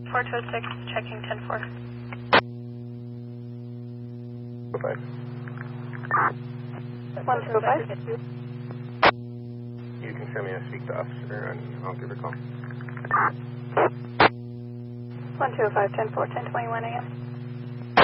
4206, checking 10-4. Okay. 1205. You can send me a speak to officer and I'll give her a call. 1205, 10-4, 1021 a.m.